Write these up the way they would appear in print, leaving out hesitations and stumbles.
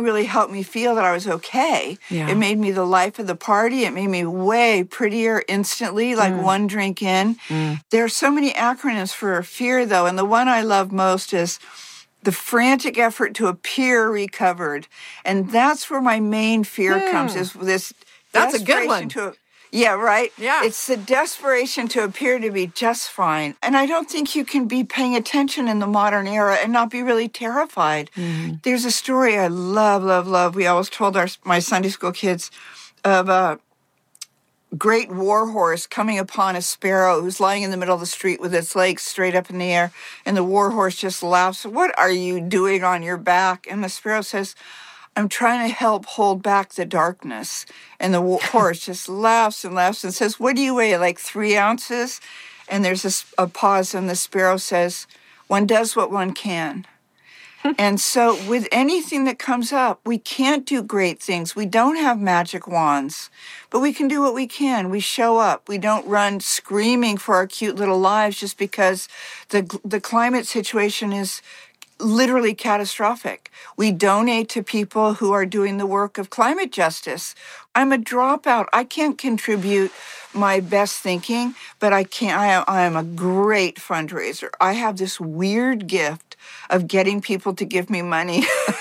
really helped me feel that I was okay. Yeah. It made me the life of the party. It made me way prettier instantly, like one drink in. There are so many acronyms for fear, though, and the one I love most is the frantic effort to appear recovered. And that's where my main fear comes, is this That's a good one. Yeah, right? Yeah. It's the desperation to appear to be just fine. And I don't think you can be paying attention in the modern era and not be really terrified. There's a story I love, love, love. We always told my Sunday school kids of a great war horse coming upon a sparrow who's lying in the middle of the street with its legs straight up in the air. And the war horse just laughs, "What are you doing on your back?" And the sparrow says, "I'm trying to help hold back the darkness." And the horse just laughs and laughs and says, "What do you weigh, like 3 ounces?" And there's a pause, and the sparrow says, "One does what one can." And so with anything that comes up, we can't do great things. We don't have magic wands, but we can do what we can. We show up. We don't run screaming for our cute little lives just because the climate situation is literally catastrophic. We donate to people who are doing the work of climate justice. I'm a dropout. I can't contribute my best thinking, but I am a great fundraiser. I have this weird gift of getting people to give me money.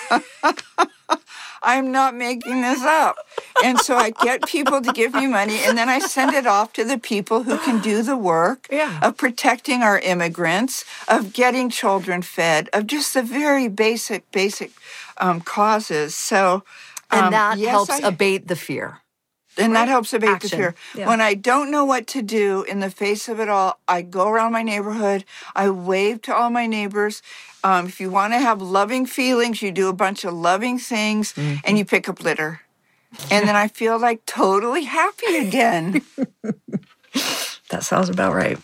I'm not making this up. And so I get people to give me money, and then I send it off to the people who can do the work of protecting our immigrants, of getting children fed, of just the very basic causes. So, and that helps abate the fear. And that helps abate the Action. fear. Yeah. When I don't know what to do in the face of it all, I go around my neighborhood. I wave to all my neighbors. If you want to have loving feelings, you do a bunch of loving things, and you pick up litter. And then I feel like totally happy again. That sounds about right.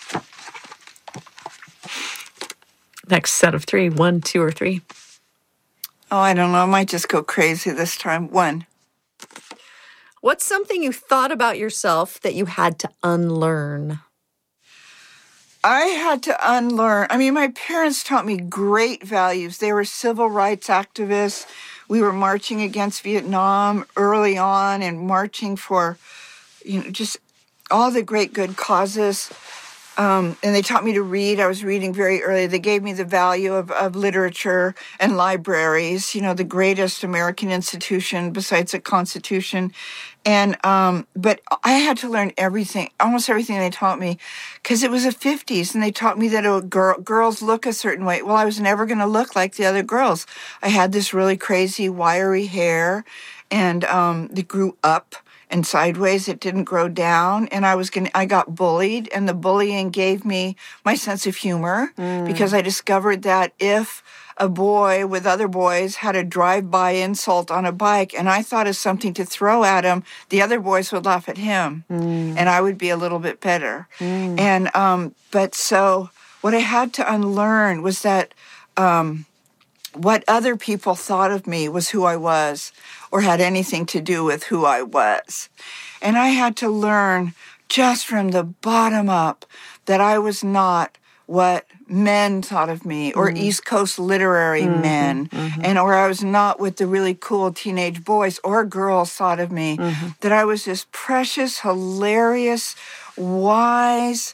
Next set of 3. 1, 2, or 3. Oh, I don't know. I might just go crazy this time. 1. What's something you thought about yourself that you had to unlearn? I had to unlearn. I mean, my parents taught me great values. They were civil rights activists. We were marching against Vietnam early on and marching for, just all the great good causes. And they taught me to read. I was reading very early. They gave me the value of literature and libraries, the greatest American institution besides the Constitution. And but I had to learn everything, almost everything they taught me, because it was the 50s, and they taught me that girls look a certain way. Well, I was never going to look like the other girls. I had this really crazy, wiry hair, and it grew up and sideways. It didn't grow down, and I got bullied, and the bullying gave me my sense of humor, because I discovered that if a boy with other boys had a drive-by insult on a bike and I thought of something to throw at him, the other boys would laugh at him, and I would be a little bit better. And but so what I had to unlearn was that what other people thought of me was who I was, or had anything to do with who I was. And I had to learn just from the bottom up that I was not what men thought of me, or East Coast literary men, or I was not what the really cool teenage boys or girls thought of me, that I was this precious, hilarious, wise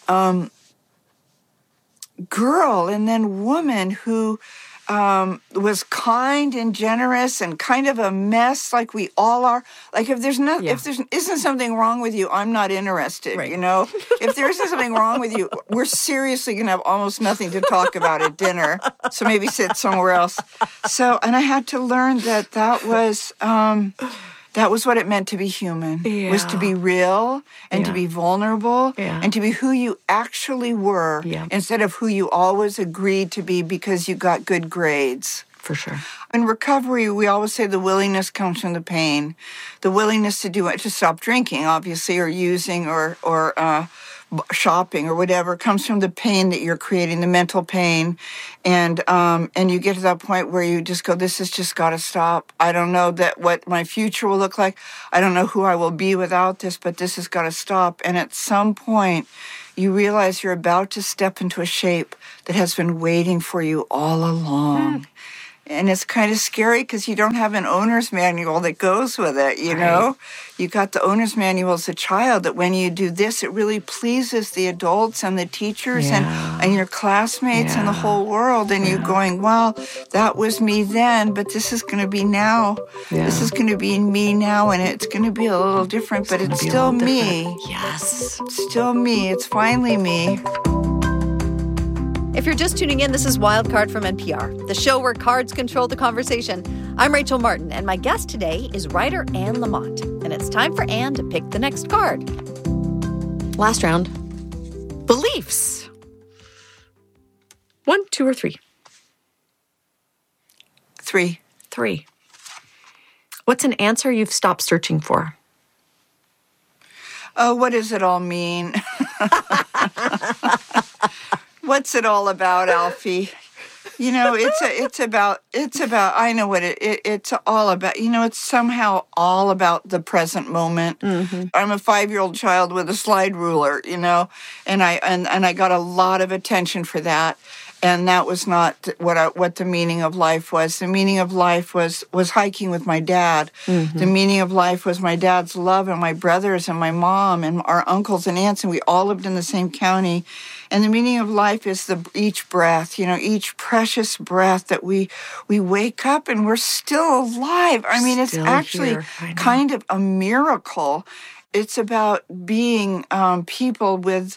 girl and then woman who was kind and generous and kind of a mess, like we all are. Like if there isn't something wrong with you, I'm not interested. Right. If there isn't something wrong with you, we're seriously going to have almost nothing to talk about at dinner. So maybe sit somewhere else. So, and I had to learn that was what it meant to be human, was to be real and to be vulnerable and to be who you actually were instead of who you always agreed to be because you got good grades. For sure. In recovery, we always say the willingness comes from the pain. The willingness to stop drinking, obviously, or using or shopping or whatever comes from the pain that you're creating, the mental pain. And you get to that point where you just go, this has just got to stop. I don't know what my future will look like. I don't know who I will be without this, but this has got to stop. And at some point, you realize you're about to step into a shape that has been waiting for you all along. And it's kind of scary because you don't have an owner's manual that goes with it, you know? You got the owner's manual as a child that when you do this, it really pleases the adults and the teachers and your classmates and the whole world. And you're going, well, that was me then, but this is going to be now. Yeah. This is going to be me now, and it's going to be a little different, but it's still me. Yes. Still me. It's finally me. If you're just tuning in, this is Wildcard from NPR, the show where cards control the conversation. I'm Rachel Martin, and my guest today is writer Anne Lamott. And it's time for Anne to pick the next card. Last round. Beliefs. 1, 2, or 3? 3. 3. What's an answer you've stopped searching for? Oh, what does it all mean? What's it all about, Alfie? You know, it's about, I know what it's all about. You know, it's somehow all about the present moment. Mm-hmm. I'm a 5-year-old child with a slide ruler, you know, and I got a lot of attention for that. And that was not what the meaning of life was. The meaning of life was hiking with my dad. Mm-hmm. The meaning of life was my dad's love and my brothers and my mom and our uncles and aunts, and we all lived in the same county. And the meaning of life is each breath, you know, each precious breath that we wake up and we're still alive. I mean, it's actually kind of a miracle. It's about being people with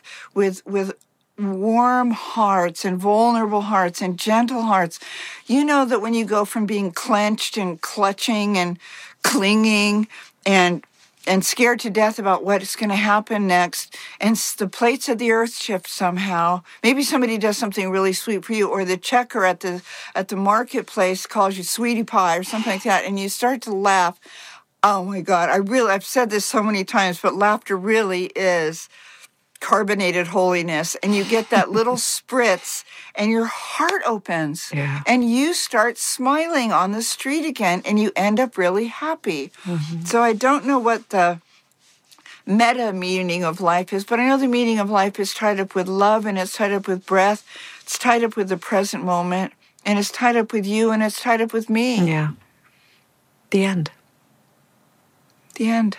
warm hearts and vulnerable hearts and gentle hearts. You know that when you go from being clenched and clutching and clinging and scared to death about what's going to happen next, and the plates of the earth shift somehow. Maybe somebody does something really sweet for you, or the checker at the marketplace calls you sweetie pie or something like that, and you start to laugh. Oh my God, I've said this so many times, but laughter really is carbonated holiness, and you get that little spritz and your heart opens and you start smiling on the street again and you end up really happy. Mm-hmm. So I don't know what the meta meaning of life is, but I know the meaning of life is tied up with love, and it's tied up with breath, it's tied up with the present moment, and it's tied up with you, and it's tied up with me. Yeah. The end. The end.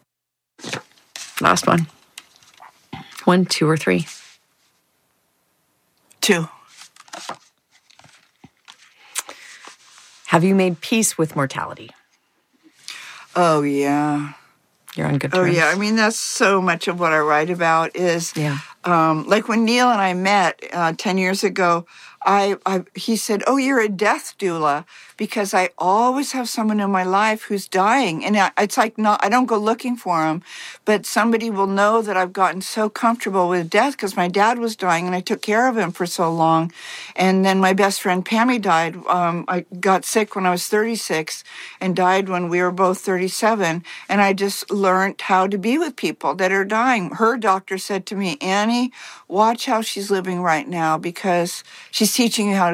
Last one. 1, 2, or 3? 2. Have you made peace with mortality? Oh, yeah. You're on good terms. Oh, yeah. I mean, that's so much of what I write about is, like when Neil and I met 10 years ago, he said, oh, you're a death doula, because I always have someone in my life who's dying. And it's like, I don't go looking for them, but somebody will know that I've gotten so comfortable with death because my dad was dying and I took care of him for so long. And then my best friend Pammy died. I got sick when I was 36 and died when we were both 37. And I just learned how to be with people that are dying. Her doctor said to me, Annie, watch how she's living right now, because she's teaching you how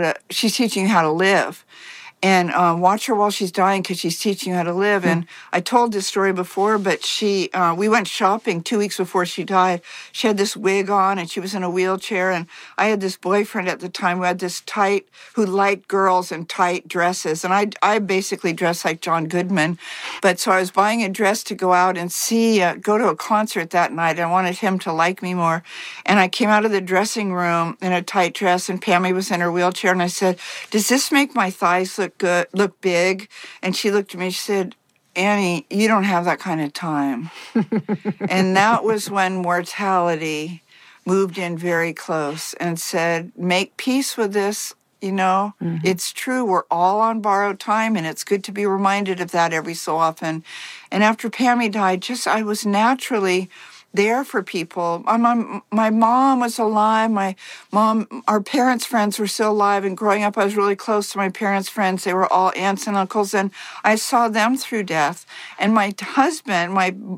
to live. And watch her while she's dying, because she's teaching you how to live. And I told this story before, but we went shopping 2 weeks before she died. She had this wig on, and she was in a wheelchair. And I had this boyfriend at the time who liked girls in tight dresses. And I basically dressed like John Goodman. But so I was buying a dress to go out and go to a concert that night. I wanted him to like me more. And I came out of the dressing room in a tight dress, and Pammy was in her wheelchair. And I said, does this make my thighs look big? And she looked at me, she said, Annie, you don't have that kind of time. And that was when mortality moved in very close and said, make peace with this, you know. Mm-hmm. It's true, we're all on borrowed time, and it's good to be reminded of that every so often. And after Pammy died, I was naturally there for people. My mom was alive. Our parents' friends were still alive. And growing up, I was really close to my parents' friends. They were all aunts and uncles, and I saw them through death. And my husband,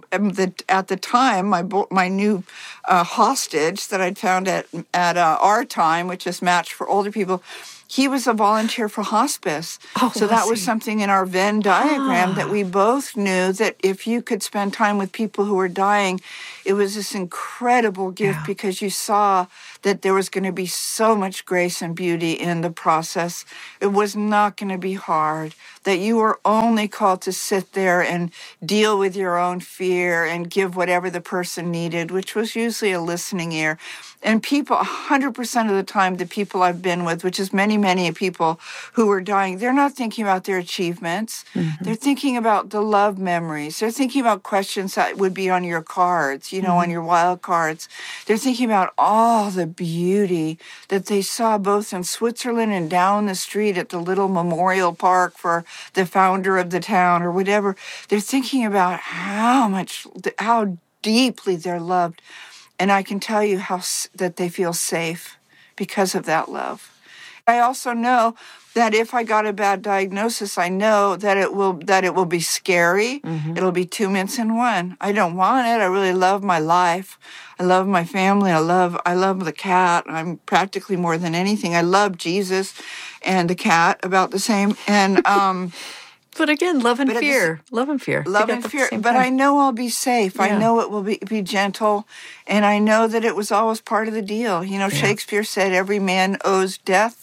at the time, my new hostage that I'd found at our time, which is matched for older people, he was a volunteer for hospice. Oh, so that was something in our Venn diagram that we both knew that if you could spend time with people who were dying, it was this incredible gift because you saw that there was going to be so much grace and beauty in the process. It was not going to be hard, that you were only called to sit there and deal with your own fear and give whatever the person needed, which was usually a listening ear. And people, 100% of the time, the people I've been with, which is many, many people who were dying, they're not thinking about their achievements. Mm-hmm. They're thinking about the love memories. They're thinking about questions that would be on your cards, you know, on your wild cards. They're thinking about all the beauty that they saw both in Switzerland and down the street at the little memorial park for the founder of the town or whatever. They're thinking about how deeply they're loved. And I can tell you that they feel safe because of that love. I also know that if I got a bad diagnosis, I know that it will be scary. Mm-hmm. It'll be 2 minutes in one. I don't want it. I really love my life. I love my family. I love the cat. I'm practically more than anything. I love Jesus and the cat about the same. And but again, love and fear. But I know I'll be safe. Yeah. I know it will be gentle. And I know that it was always part of the deal. You know, Shakespeare said every man owes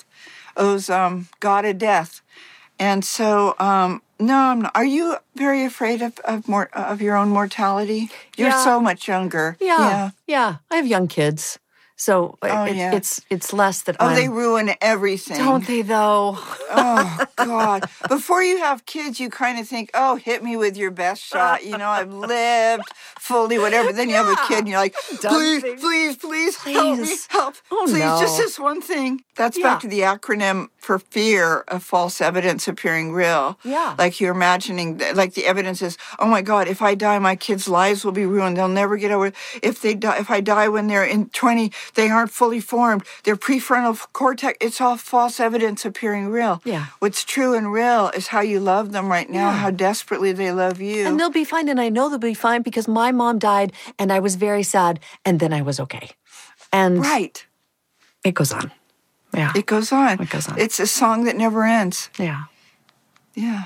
God a death. And so, no, I'm not. Are you very afraid of your own mortality? You're so much younger. Yeah. I have young kids. So it's less that they ruin everything. Don't they, though? Oh, God. Before you have kids, you kind of think, hit me with your best shot. You know, I've lived fully, whatever. Then you have a kid and you're like, please, help me, help. Please, just this one thing. That's back to the acronym for fear of false evidence appearing real. Yeah. Like you're imagining, like the evidence is, oh my God, if I die, my kids' lives will be ruined. They'll never get over it. If I die when they're in 20, they aren't fully formed. Their prefrontal cortex, it's all false evidence appearing real. Yeah. What's true and real is how you love them right now, how desperately they love you. And they'll be fine, and I know they'll be fine because my mom died, and I was very sad, and then I was okay. And it goes on. Yeah. It goes on. It goes on. It's a song that never ends. Yeah. Yeah.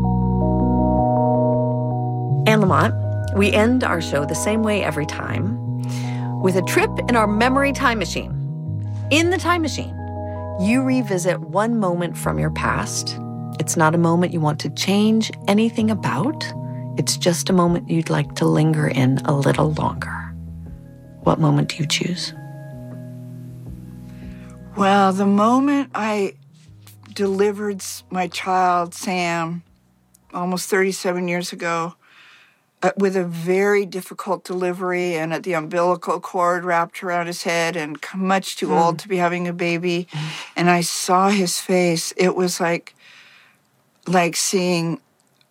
Anne Lamott, we end our show the same way every time, with a trip in our memory time machine. In the time machine, you revisit one moment from your past. It's not a moment you want to change anything about. It's just a moment you'd like to linger in a little longer. What moment do you choose? Well, the moment I delivered my child, Sam, almost 37 years ago, with a very difficult delivery and the umbilical cord wrapped around his head and much too old to be having a baby. And I saw his face. It was like seeing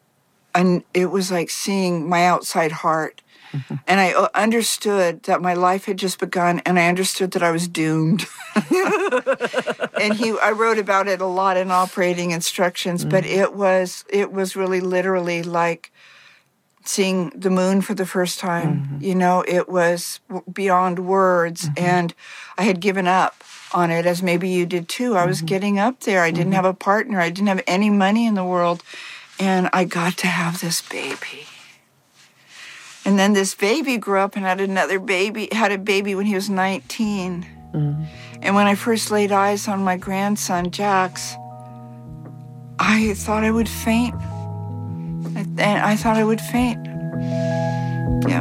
my outside heart. Mm-hmm. And I understood that my life had just begun, and I understood that I was doomed. And I wrote about it a lot in operating instructions, but it was really literally like seeing the moon for the first time. Mm-hmm. You know, it was beyond words, and I had given up on it, as maybe you did too. I was getting up there. I didn't have a partner. I didn't have any money in the world, and I got to have this baby. And then this baby grew up and had a baby when he was 19. Mm-hmm. And when I first laid eyes on my grandson, Jax, I thought I would faint. I thought I would faint. Yeah.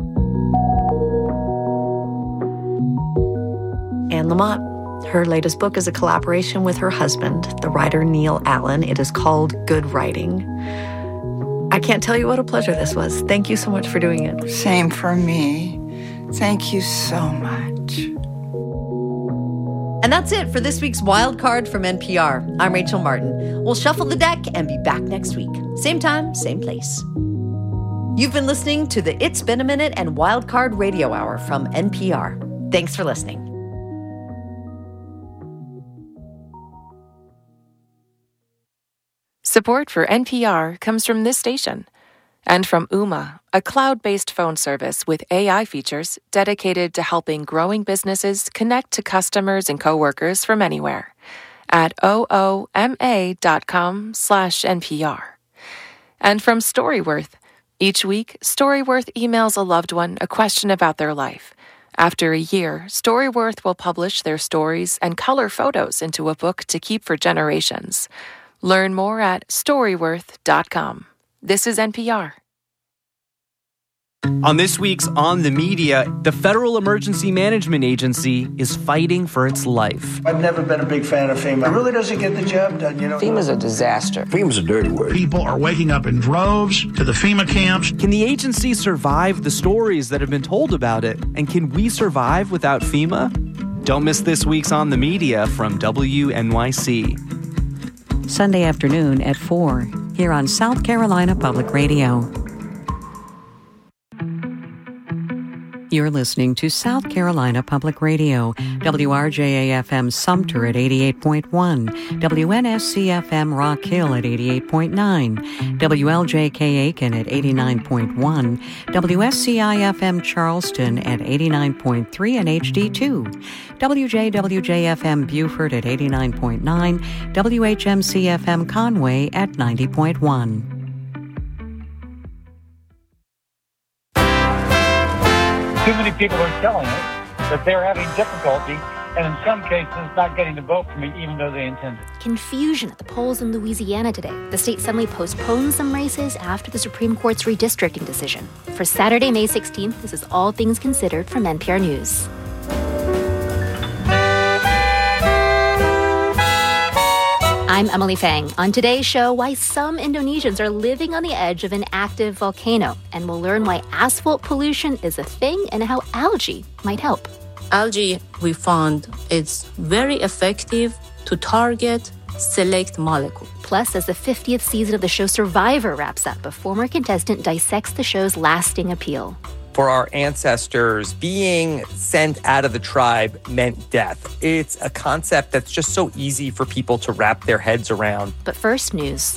Anne Lamott. Her latest book is a collaboration with her husband, the writer Neil Allen. It is called Good Writing. I can't tell you what a pleasure this was. Thank you so much for doing it. Same for me. Thank you so much. And that's it for this week's Wild Card from NPR. I'm Rachel Martin. We'll shuffle the deck and be back next week. Same time, same place. You've been listening to the It's Been a Minute and Wild Card Radio Hour from NPR. Thanks for listening. Support for NPR comes from this station and from Ooma, a cloud-based phone service with AI features dedicated to helping growing businesses connect to customers and coworkers from anywhere at ooma.com/NPR. And from Storyworth, each week, Storyworth emails a loved one a question about their life After a year, Storyworth will publish their stories and color photos into a book to keep for generations. Learn more at Storyworth.com. This is NPR. On this week's On the Media, the Federal Emergency Management Agency is fighting for its life. I've never been a big fan of FEMA. It really doesn't get the job done, you know. FEMA's a disaster. FEMA's a dirty word. People are waking up in droves to the FEMA camps. Can the agency survive the stories that have been told about it? And can we survive without FEMA? Don't miss this week's On the Media from WNYC. Sunday afternoon at 4, here on South Carolina Public Radio. You're listening to South Carolina Public Radio, WRJA-FM Sumter at 88.1, WNSC-FM Rock Hill at 88.9, WLJK Aiken at 89.1, WSCI-FM Charleston at 89.3 and HD2, WJWJ-FM Beaufort at 89.9, WHMC-FM Conway at 90.1. Too many people are telling us that they're having difficulty and in some cases not getting to vote for me even though they intended. Confusion at the polls in Louisiana today. The state suddenly postponed some races after the Supreme Court's redistricting decision. For Saturday, May 16th, this is All Things Considered from NPR News. I'm Emily Fang. On today's show, why some Indonesians are living on the edge of an active volcano. And we'll learn why asphalt pollution is a thing and how algae might help. Algae, we found, it's very effective to target select molecule. Plus, as the 50th season of the show Survivor wraps up, a former contestant dissects the show's lasting appeal. For our ancestors, being sent out of the tribe meant death. It's a concept that's just so easy for people to wrap their heads around. But first, news.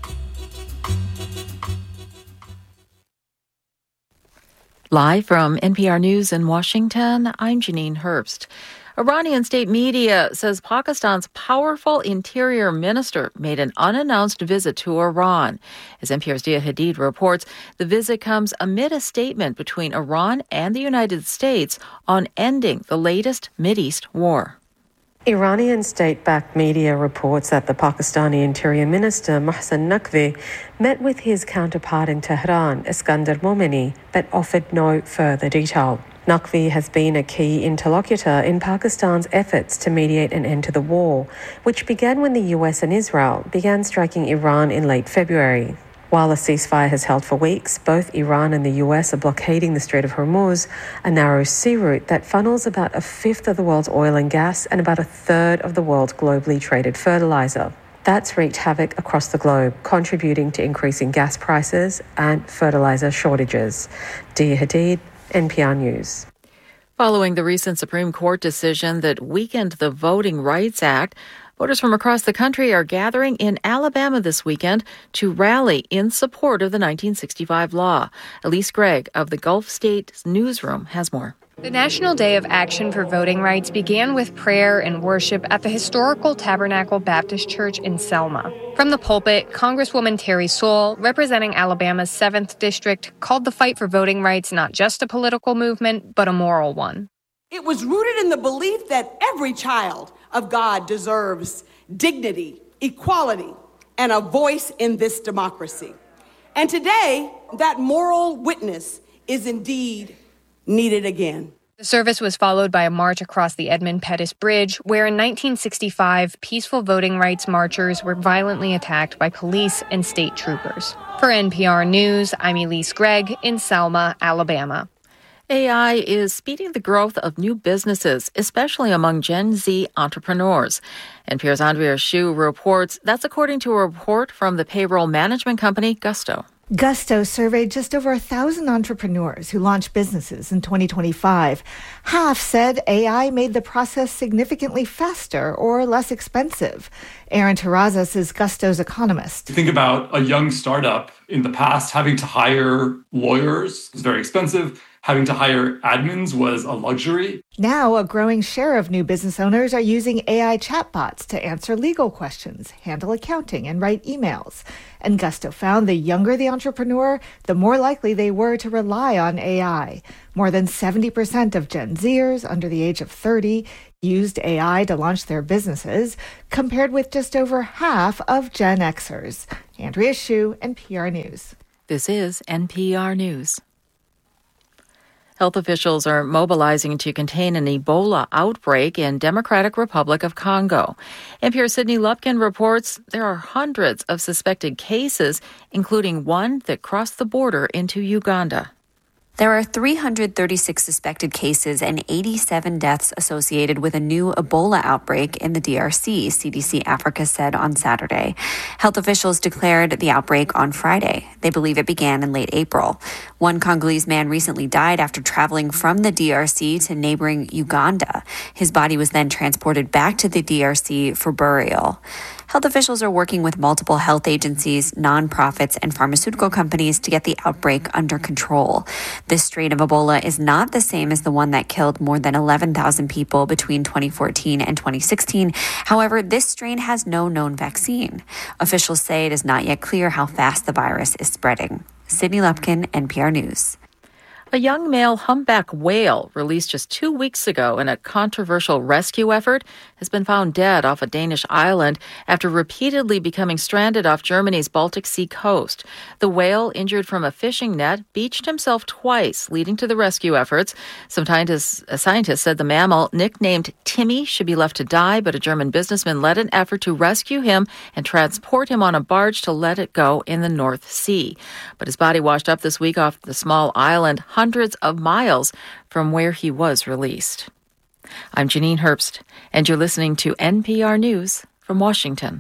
Live from NPR News in Washington, I'm Janine Herbst. Iranian state media says Pakistan's powerful interior minister made an unannounced visit to Iran. As NPR's Dia Hadid reports, the visit comes amid a statement between Iran and the United States on ending the latest Mideast war. Iranian state-backed media reports that the Pakistani Interior Minister Mohsen Naqvi met with his counterpart in Tehran, Iskandar Momeni, but offered no further detail. Naqvi has been a key interlocutor in Pakistan's efforts to mediate an end to the war, which began when the US and Israel began striking Iran in late February. While the ceasefire has held for weeks, both Iran and the US are blockading the Strait of Hormuz, a narrow sea route that funnels about a fifth of the world's oil and gas and about a third of the world's globally traded fertilizer. That's wreaked havoc across the globe, contributing to increasing gas prices and fertilizer shortages. Dia Hadid, NPR News. Following the recent Supreme Court decision that weakened the Voting Rights Act, voters from across the country are gathering in Alabama this weekend to rally in support of the 1965 law. Elise Gregg of the Gulf State Newsroom has more. The National Day of Action for Voting Rights began with prayer and worship at the historical Tabernacle Baptist Church in Selma. From the pulpit, Congresswoman Terry Sowell, representing Alabama's 7th District, called the fight for voting rights not just a political movement, but a moral one. It was rooted in the belief that every child of God deserves dignity, equality, and a voice in this democracy. And today, that moral witness is indeed needed again. The service was followed by a march across the Edmund Pettus Bridge, where in 1965, peaceful voting rights marchers were violently attacked by police and state troopers. For NPR News, I'm Elise Gregg in Selma, Alabama. AI is speeding the growth of new businesses, especially among Gen Z entrepreneurs. NPR's Andrea Hsu reports that's according to a report from the payroll management company Gusto. Gusto surveyed just over 1,000 entrepreneurs who launched businesses in 2025. Half said AI made the process significantly faster or less expensive. Aaron Terrazas is Gusto's economist. Think about a young startup in the past having to hire lawyers. It's very expensive. Having to hire admins was a luxury. Now, a growing share of new business owners are using AI chatbots to answer legal questions, handle accounting, and write emails. And Gusto found the younger the entrepreneur, the more likely they were to rely on AI. More than 70% of Gen Zers under the age of 30 used AI to launch their businesses, compared with just over half of Gen Xers. Andrea Hsu, NPR News. This is NPR News. Health officials are mobilizing to contain an Ebola outbreak in Democratic Republic of Congo. NPR's Sydney Lupkin reports there are hundreds of suspected cases, including one that crossed the border into Uganda. There are 336 suspected cases and 87 deaths associated with a new Ebola outbreak in the DRC, CDC Africa said on Saturday. Health officials declared the outbreak on Friday. They believe it began in late April. One Congolese man recently died after traveling from the DRC to neighboring Uganda. His body was then transported back to the DRC for burial. Health officials are working with multiple health agencies, nonprofits, and pharmaceutical companies to get the outbreak under control. This strain of Ebola is not the same as the one that killed more than 11,000 people between 2014 and 2016. However, this strain has no known vaccine. Officials say it is not yet clear how fast the virus is spreading. Sydney Lupkin, NPR News. A young male humpback whale released just 2 weeks ago in a controversial rescue effort has been found dead off a Danish island after repeatedly becoming stranded off Germany's Baltic Sea coast. The whale, injured from a fishing net, beached himself twice, leading to the rescue efforts. Some scientists said the mammal, nicknamed Timmy, should be left to die, but a German businessman led an effort to rescue him and transport him on a barge to let it go in the North Sea. But his body washed up this week off the small island, hundreds of miles from where he was released. I'm Janine Herbst, and you're listening to NPR News from Washington.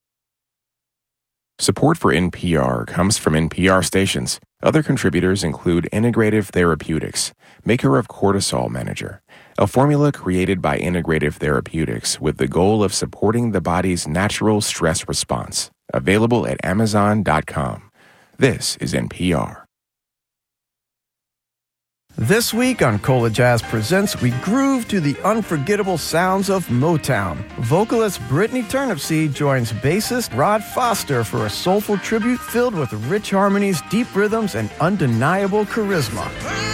Support for NPR comes from NPR stations. Other contributors include Integrative Therapeutics, maker of Cortisol Manager, a formula created by Integrative Therapeutics with the goal of supporting the body's natural stress response. Available at Amazon.com. This is NPR. This week on Cola Jazz Presents, we groove to the unforgettable sounds of Motown. Vocalist Brittany Turnipseed joins bassist Rod Foster for a soulful tribute filled with rich harmonies, deep rhythms, and undeniable charisma.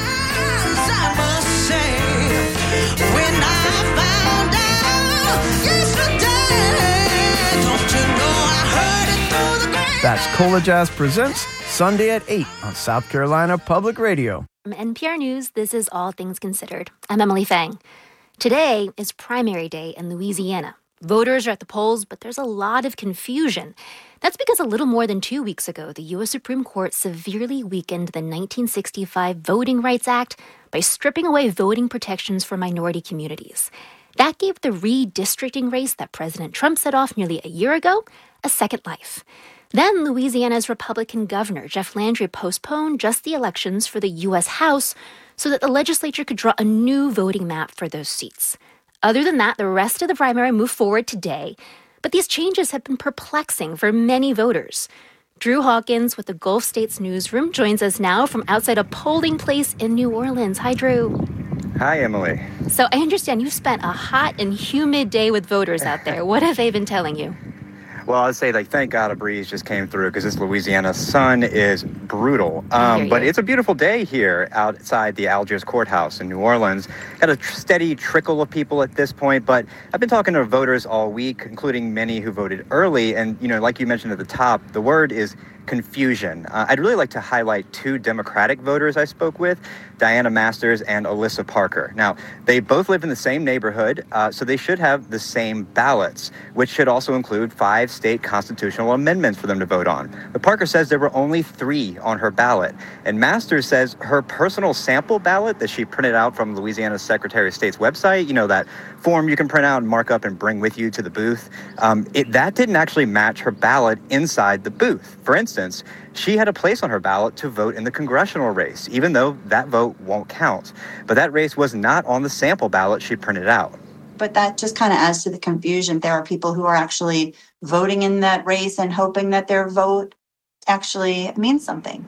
That's Cola Jazz Presents, Sunday at 8 on South Carolina Public Radio. From NPR News, this is All Things Considered. I'm Emily Fang. Today is primary day in Louisiana. Voters are at the polls, but there's a lot of confusion. That's because a little more than 2 weeks ago, the U.S. Supreme Court severely weakened the 1965 Voting Rights Act by stripping away voting protections for minority communities. That gave the redistricting race that President Trump set off nearly a year ago a second life. Then Louisiana's Republican governor, Jeff Landry, postponed just the elections for the U.S. House so that the legislature could draw a new voting map for those seats. Other than that, the rest of the primary moved forward today. But these changes have been perplexing for many voters. Drew Hawkins with the Gulf States Newsroom joins us now from outside a polling place in New Orleans. Hi, Drew. Hi, Emily. So I understand you've spent a hot and humid day with voters out there. What have they been telling you? Well, I'd say, thank God a breeze just came through because this Louisiana sun is brutal. But it's a beautiful day here outside the Algiers Courthouse in New Orleans. Got a steady trickle of people at this point, but I've been talking to voters all week, including many who voted early. And, like you mentioned at the top, the word is confusion. I'd really like to highlight two Democratic voters I spoke with, Diana Masters and Alyssa Parker. Now, they both live in the same neighborhood, so they should have the same ballots, which should also include 5 state constitutional amendments for them to vote on. But Parker says there were only 3 on her ballot, and Masters says her personal sample ballot that she printed out from Louisiana's Secretary of State's website, that form you can print out and mark up and bring with you to the booth, that didn't actually match her ballot inside the booth. For instance, she had a place on her ballot to vote in the congressional race, even though that vote won't count. But that race was not on the sample ballot she printed out. But that just kind of adds to the confusion. There are people who are actually voting in that race and hoping that their vote actually means something.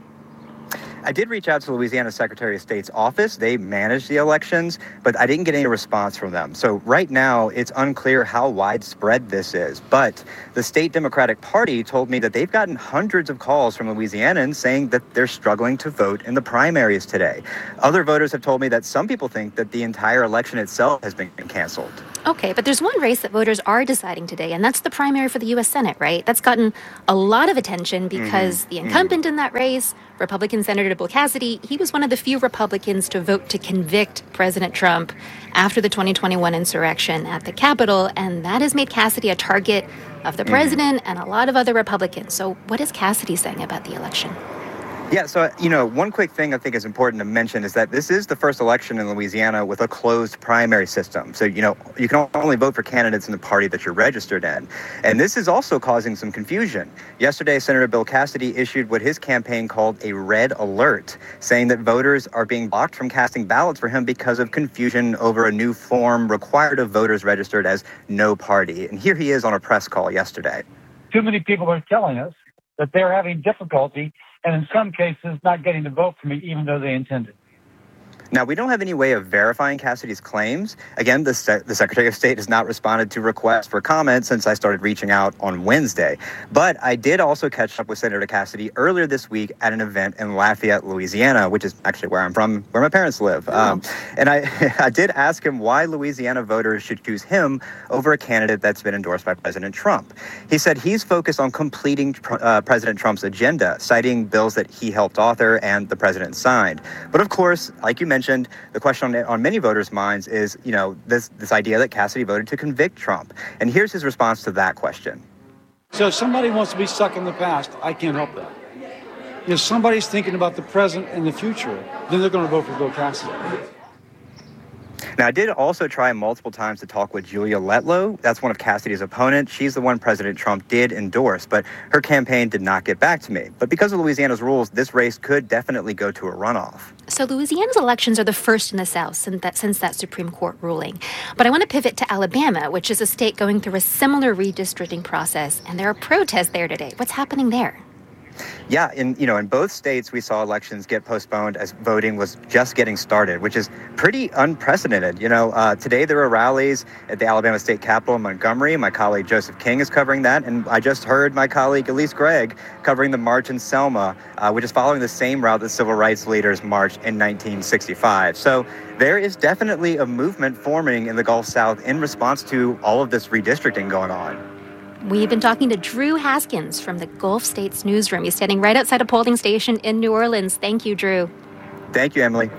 I did reach out to Louisiana Secretary of State's office. They manage the elections, but I didn't get any response from them. So right now, it's unclear how widespread this is. But the state Democratic Party told me that they've gotten hundreds of calls from Louisianans saying that they're struggling to vote in the primaries today. Other voters have told me that some people think that the entire election itself has been canceled. Okay, but there's one race that voters are deciding today, and that's the primary for the U.S. Senate, right? That's gotten a lot of attention because the incumbent in that race, Republican Senator Bill Cassidy, he was one of the few Republicans to vote to convict President Trump after the 2021 insurrection at the Capitol, and that has made Cassidy a target of the president and a lot of other Republicans. So what is Cassidy saying about the election? Yeah, so, one quick thing I think is important to mention is that this is the first election in Louisiana with a closed primary system. So, you can only vote for candidates in the party that you're registered in. And this is also causing some confusion. Yesterday, Senator Bill Cassidy issued what his campaign called a red alert, saying that voters are being blocked from casting ballots for him because of confusion over a new form required of voters registered as no party. And here he is on a press call yesterday. Too many people are telling us that they're having difficulty and in some cases not getting to vote for me even though they intended. Now, we don't have any way of verifying Cassidy's claims. Again, the Secretary of State has not responded to requests for comment since I started reaching out on Wednesday. But I did also catch up with Senator Cassidy earlier this week at an event in Lafayette, Louisiana, which is actually where I'm from, where my parents live. And I did ask him why Louisiana voters should choose him over a candidate that's been endorsed by President Trump. He said he's focused on completing President Trump's agenda, citing bills that he helped author and the president signed. But of course, like you mentioned, the question on many voters' minds is, this idea that Cassidy voted to convict Trump. And here's his response to that question. So if somebody wants to be stuck in the past, I can't help that. If somebody's thinking about the present and the future, then they're going to vote for Bill Cassidy. Now, I did also try multiple times to talk with Julia Letlow. That's one of Cassidy's opponents. She's the one President Trump did endorse, but her campaign did not get back to me. But because of Louisiana's rules, this race could definitely go to a runoff. So Louisiana's elections are the first in the South since that Supreme Court ruling. But I want to pivot to Alabama, which is a state going through a similar redistricting process, and there are protests there today. What's happening there? Yeah, in both states, we saw elections get postponed as voting was just getting started, which is pretty unprecedented. Today there were rallies at the Alabama State Capitol in Montgomery. My colleague Joseph King is covering that, and I just heard my colleague Elise Gregg covering the march in Selma, which is following the same route that civil rights leaders marched in 1965. So there is definitely a movement forming in the Gulf South in response to all of this redistricting going on. We've been talking to Drew Haskins from the Gulf States newsroom. He's standing right outside a polling station in New Orleans. Thank you, Drew. Thank you, Emily.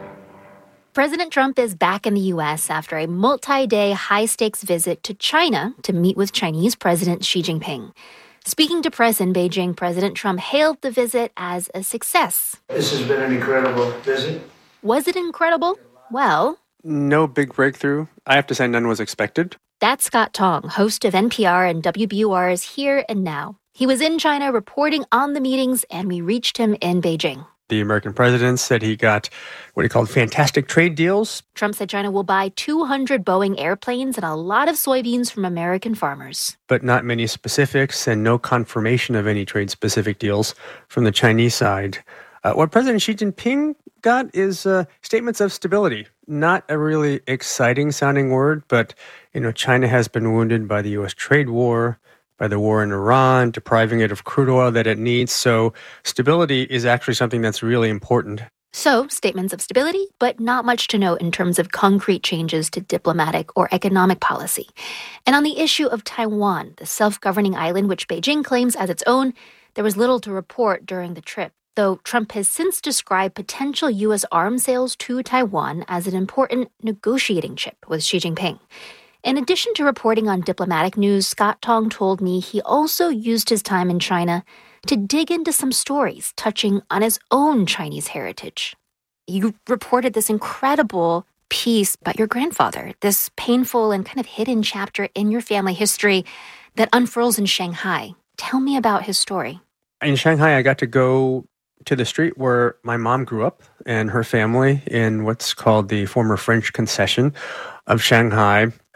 President Trump is back in the U.S. after a multi-day high-stakes visit to China to meet with Chinese President Xi Jinping. Speaking to press in Beijing, President Trump hailed the visit as a success. This has been an incredible visit. Was it incredible? Well, no big breakthrough. I have to say none was expected. That's Scott Tong, host of NPR and WBUR's Here and Now. He was in China reporting on the meetings, and we reached him in Beijing. The American president said he got what he called fantastic trade deals. Trump said China will buy 200 Boeing airplanes and a lot of soybeans from American farmers. But not many specifics and no confirmation of any trade-specific deals from the Chinese side. What President Xi Jinping got is statements of stability. Not a really exciting-sounding word, but China has been wounded by the U.S. trade war, by the war in Iran, depriving it of crude oil that it needs. So stability is actually something that's really important. So, statements of stability, but not much to note in terms of concrete changes to diplomatic or economic policy. And on the issue of Taiwan, the self-governing island which Beijing claims as its own, there was little to report during the trip. Though Trump has since described potential U.S. arms sales to Taiwan as an important negotiating chip with Xi Jinping. In addition to reporting on diplomatic news, Scott Tong told me he also used his time in China to dig into some stories touching on his own Chinese heritage. You reported this incredible piece about your grandfather, this painful and kind of hidden chapter in your family history that unfurls in Shanghai. Tell me about his story. In Shanghai, I got to go to the street where my mom grew up and her family in what's called the former French concession of Shanghai.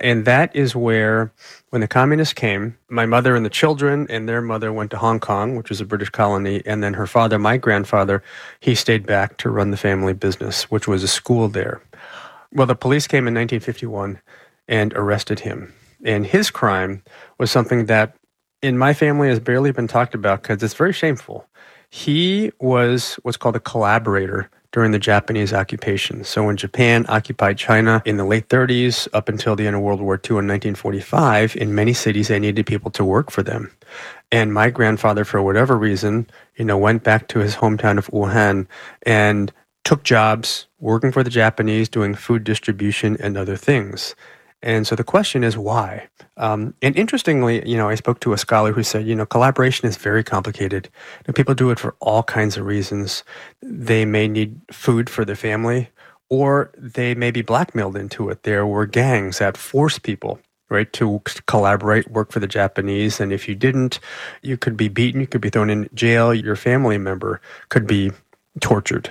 And that is where, when the communists came, my mother and the children and their mother went to Hong Kong, which was a British colony, and then her father, my grandfather, he stayed back to run the family business, which was a school there. Well, the police came in 1951 and arrested him. And his crime was something that in my family has barely been talked about because it's very shameful. He was what's called a collaborator during the Japanese occupation. So when Japan occupied China in the late 30s up until the end of World War II in 1945, in many cities they needed people to work for them. And my grandfather, for whatever reason, went back to his hometown of Wuhan and took jobs working for the Japanese, doing food distribution and other things. And so the question is why? And interestingly, I spoke to a scholar who said, collaboration is very complicated. People do it for all kinds of reasons. They may need food for their family, or they may be blackmailed into it. There were gangs that forced people, right, to collaborate, work for the Japanese. And if you didn't, you could be beaten, you could be thrown in jail, your family member could be tortured.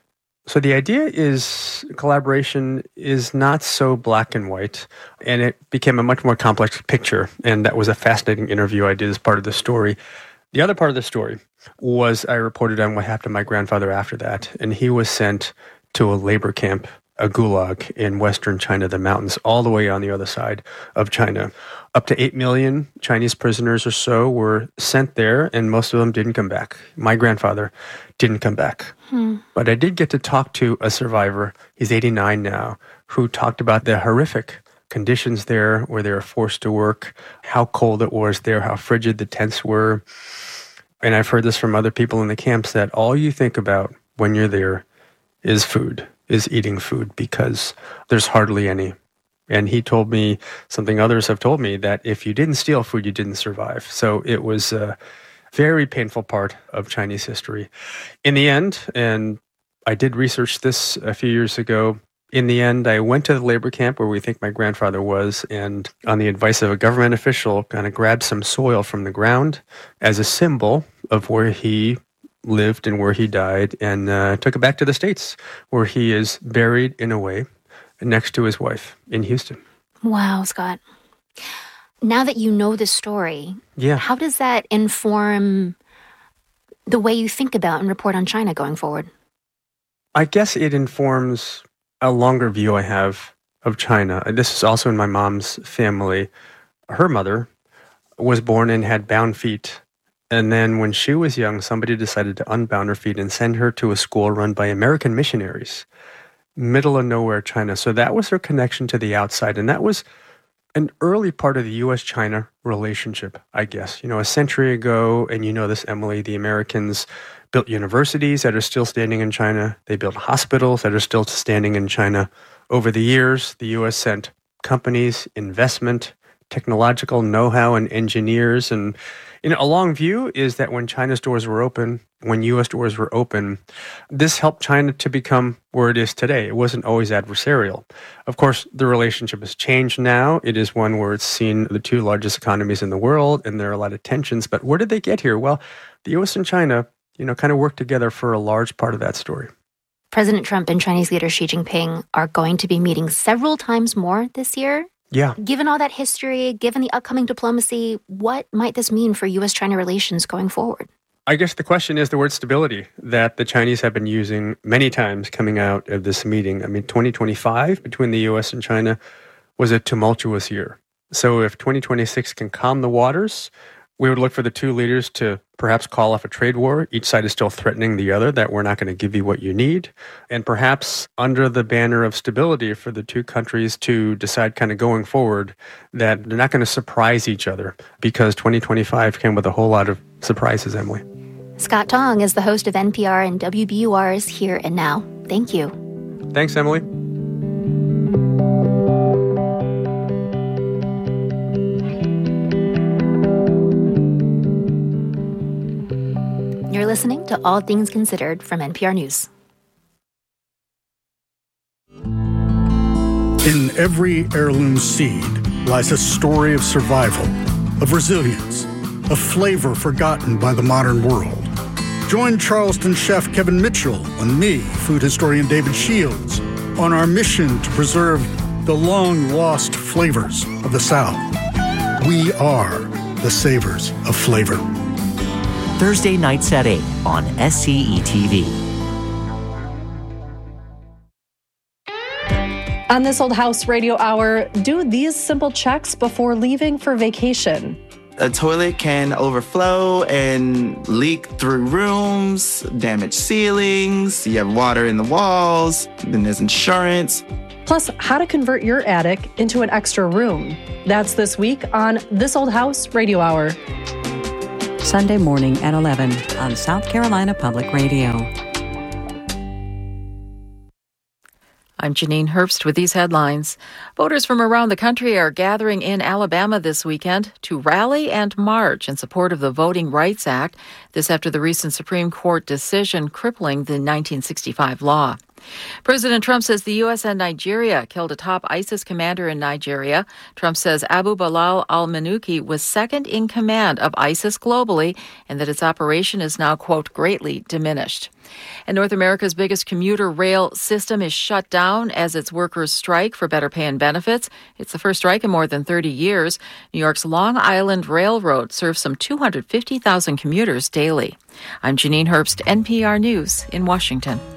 So the idea is collaboration is not so black and white, and it became a much more complex picture, and that was a fascinating interview I did as part of the story. The other part of the story was I reported on what happened to my grandfather after that, and he was sent to a labor camp, a gulag in western China, the mountains, all the way on the other side of China. Up to 8 million Chinese prisoners or so were sent there, and most of them didn't come back. My grandfather didn't come back. But I did get to talk to a survivor, he's 89 now, who talked about the horrific conditions there where they were forced to work, how cold it was there, how frigid the tents were. And I've heard this from other people in the camps that all you think about when you're there is food, is eating food, because there's hardly any. And he told me something others have told me, that if you didn't steal food, you didn't survive. So it was a very painful part of Chinese history. In the end, and I did research this a few years ago, in the end, I went to the labor camp where we think my grandfather was, and on the advice of a government official, kind of grabbed some soil from the ground as a symbol of where he lived and where he died, and took it back to the States, where he is buried in a way next to his wife in Houston. Wow, Scott. Now that you know this story, how does that inform the way you think about and report on China going forward? I guess it informs a longer view I have of China. This is also in my mom's family. Her mother was born and had bound feet. And then when she was young, somebody decided to unbound her feet and send her to a school run by American missionaries, middle of nowhere China. So that was her connection to the outside. And that was an early part of the U.S.-China relationship, I guess. A century ago, and you know this, Emily, the Americans built universities that are still standing in China. They built hospitals that are still standing in China. Over the years, the U.S. sent companies, investment, technological know-how, and engineers. And a long view is that when China's doors were open, when U.S. doors were open, this helped China to become where it is today. It wasn't always adversarial. Of course, the relationship has changed now. It is one where it's seen the two largest economies in the world, and there are a lot of tensions. But where did they get here? Well, the U.S. and China, kind of worked together for a large part of that story. President Trump and Chinese leader Xi Jinping are going to be meeting several times more this year. Yeah. Given all that history, given the upcoming diplomacy, what might this mean for U.S.-China relations going forward? I guess the question is the word stability that the Chinese have been using many times coming out of this meeting. 2025 between the U.S. and China was a tumultuous year. So if 2026 can calm the waters, we would look for the two leaders to perhaps call off a trade war. Each side is still threatening the other that we're not going to give you what you need. And perhaps under the banner of stability for the two countries to decide kind of going forward that they're not going to surprise each other, because 2025 came with a whole lot of surprises, Emily. Scott Tong is the host of NPR and WBUR's Here and Now. Thank you. Thanks, Emily. You're listening to All Things Considered from NPR News. In every heirloom seed lies a story of survival, of resilience, a flavor forgotten by the modern world. Join Charleston chef Kevin Mitchell and me, food historian David Shields, on our mission to preserve the long-lost flavors of the South. We are the savers of flavor. Thursday nights at 8 on SCE-TV. On This Old House Radio Hour, do these simple checks before leaving for vacation. A toilet can overflow and leak through rooms, damage ceilings, you have water in the walls, then there's insurance. Plus, how to convert your attic into an extra room. That's this week on This Old House Radio Hour. Sunday morning at 11 on South Carolina Public Radio. I'm Janine Herbst with these headlines. Voters from around the country are gathering in Alabama this weekend to rally and march in support of the Voting Rights Act. This after the recent Supreme Court decision crippling the 1965 law. President Trump says the U.S. and Nigeria killed a top ISIS commander in Nigeria. Trump says Abu Bilal al-Manuki was second in command of ISIS globally and that its operation is now, quote, greatly diminished. And North America's biggest commuter rail system is shut down as its workers strike for better pay and benefits. It's the first strike in more than 30 years. New York's Long Island Railroad serves some 250,000 commuters daily. I'm Janine Herbst, NPR News in Washington.